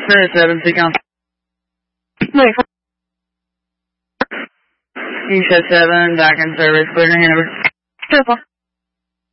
Spirit 7, seek on. Wait. East 7, back in service, clear to Hanover. Purple.